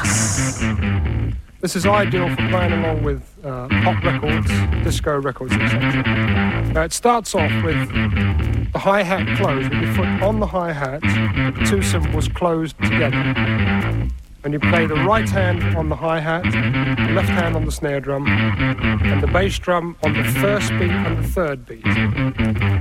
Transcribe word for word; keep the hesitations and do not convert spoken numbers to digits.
This is ideal for playing along with uh, pop records, disco records, et cetera. Now it starts off with the hi-hat closed, with your foot on the hi-hat, the two cymbals closed together. And you play the right hand on the hi-hat, the left hand on the snare drum, and the bass drum on the first beat and the third beat.